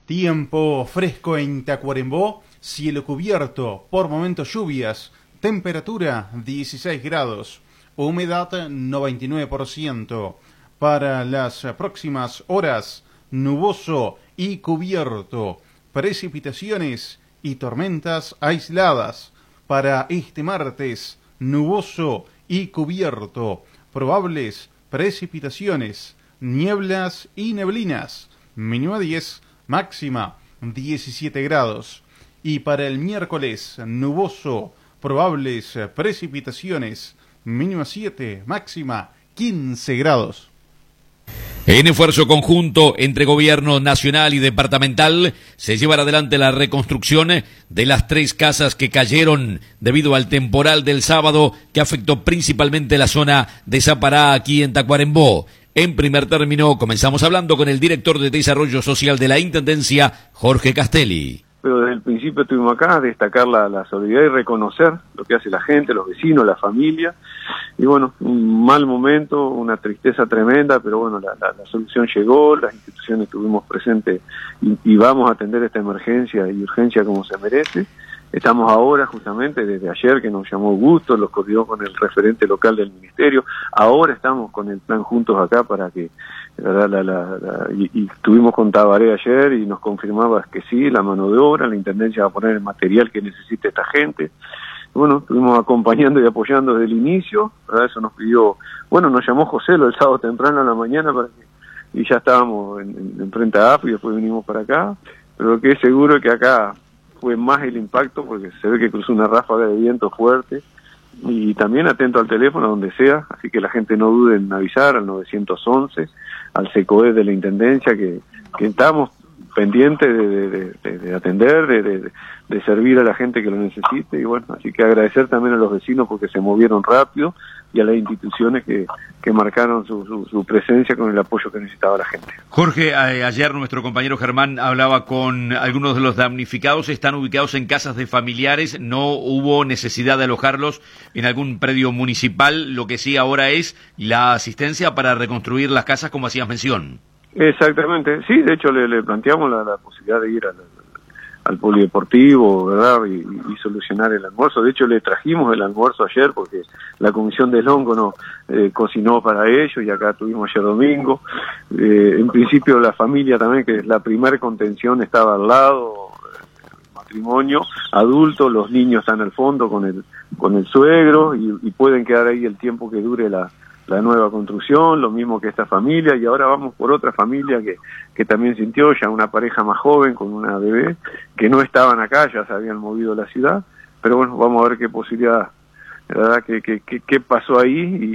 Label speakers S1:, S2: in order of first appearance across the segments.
S1: Tiempo fresco en Tacuarembó, cielo cubierto, por momentos lluvias, temperatura 16 grados, humedad 99%. Para las próximas horas, nuboso y cubierto, precipitaciones y tormentas aisladas. Para este martes, nuboso y cubierto, probables precipitaciones, nieblas y neblinas, mínima 10, máxima 17 grados. Y para el miércoles, nuboso, probables precipitaciones, mínima 7, máxima 15 grados.
S2: En esfuerzo conjunto entre gobierno nacional y departamental, se llevará adelante la reconstrucción de las 3 casas que cayeron debido al temporal del sábado que afectó principalmente la zona de Sapará aquí en Tacuarembó. En primer término, comenzamos hablando con el director de Desarrollo Social de la Intendencia, Jorge Castelli.
S3: Pero desde el principio estuvimos acá a destacar la solidaridad y reconocer lo que hace la gente, los vecinos, la familia. Y bueno, un mal momento, una tristeza tremenda, pero bueno, la solución llegó, las instituciones estuvimos presentes y vamos a atender esta emergencia y urgencia como se merece. Estamos ahora, justamente, desde ayer que nos llamó Augusto, los coordinó con el referente local del ministerio. Ahora estamos con el plan juntos acá para que, y estuvimos con Tabaré ayer y nos confirmaba que sí, la mano de obra, la intendencia va a poner el material que necesite esta gente. Bueno, estuvimos acompañando y apoyando desde el inicio, ¿verdad? Eso nos pidió, bueno, nos llamó José el sábado temprano a la mañana y ya estábamos en frente a API y después vinimos para acá, pero lo que es seguro es que acá fue más el impacto porque se ve que cruzó una ráfaga de viento fuerte y también atento al teléfono donde sea, así que la gente no dude en avisar al 911, al SECOE de la Intendencia que estamos pendientes de atender, de servir a la gente que lo necesite y bueno, así que agradecer también a los vecinos porque se movieron rápido y a las instituciones que marcaron su presencia con el apoyo que necesitaba la gente.
S2: Jorge, ayer nuestro compañero Germán hablaba con algunos de los damnificados, están ubicados en casas de familiares, no hubo necesidad de alojarlos en algún predio municipal, lo que sí ahora es la asistencia para reconstruir las casas como hacías mención.
S3: Exactamente, sí, de hecho le planteamos la posibilidad de ir al polideportivo, ¿verdad? Y solucionar el almuerzo. De hecho, le trajimos el almuerzo ayer porque la Comisión del Hongo cocinó para ellos y acá tuvimos ayer domingo. En principio la familia también, que es la primer contención, estaba al lado, matrimonio, adultos, los niños están al fondo con el suegro y pueden quedar ahí el tiempo que dure la nueva construcción, lo mismo que esta familia, y ahora vamos por otra familia que también sintió, ya una pareja más joven con una bebé, que no estaban acá, ya se habían movido a la ciudad, pero bueno, vamos a ver qué posibilidad, la verdad, qué pasó ahí,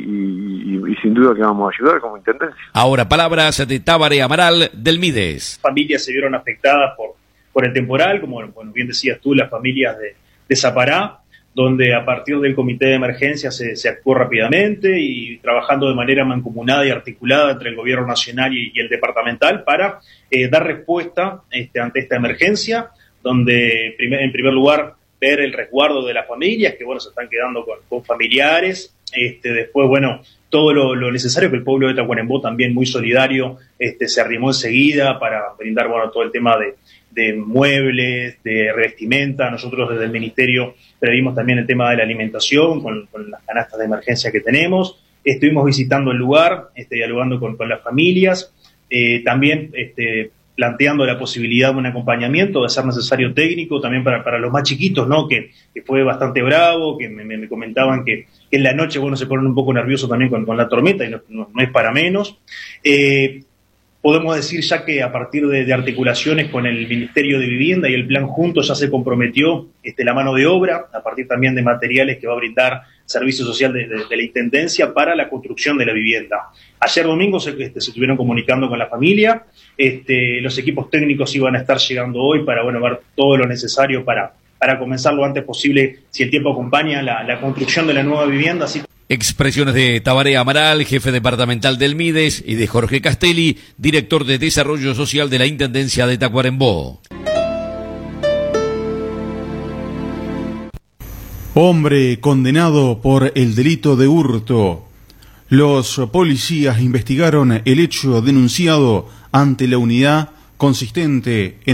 S3: y sin duda que vamos a ayudar como intendencia.
S2: Ahora palabras de Tabaré Amaral del Mides.
S4: Familias se vieron afectadas por el temporal, como bueno, bien decías tú, las familias de Sapará, donde a partir del comité de emergencia se actuó rápidamente y trabajando de manera mancomunada y articulada entre el gobierno nacional y el departamental para dar respuesta ante esta emergencia, donde en primer lugar ver el resguardo de las familias, que bueno, se están quedando con familiares, después bueno, todo lo necesario, que el pueblo de Tacuarembó también muy solidario se arrimó enseguida para brindar bueno todo el tema de muebles, de revestimenta. Nosotros desde el ministerio previmos también el tema de la alimentación con las canastas de emergencia que tenemos. Estuvimos visitando el lugar, dialogando con las familias, también planteando la posibilidad de un acompañamiento, de ser necesario técnico, también para los más chiquitos, ¿no? Que fue bastante bravo, que me comentaban que en la noche, bueno, se ponen un poco nerviosos también con la tormenta, y no es para menos. Podemos decir ya que a partir de articulaciones con el Ministerio de Vivienda y el Plan Juntos ya se comprometió la mano de obra, a partir también de materiales que va a brindar Servicio Social de la Intendencia para la construcción de la vivienda. Ayer domingo se estuvieron comunicando con la familia, los equipos técnicos iban a estar llegando hoy para bueno ver todo lo necesario para comenzar lo antes posible, si el tiempo acompaña, la construcción de la nueva vivienda. Así.
S2: Expresiones de Tabaré Amaral, jefe departamental del Mides, y de Jorge Castelli, director de Desarrollo Social de la Intendencia de Tacuarembó.
S1: Hombre condenado por el delito de hurto. Los policías investigaron el hecho denunciado ante la unidad consistente en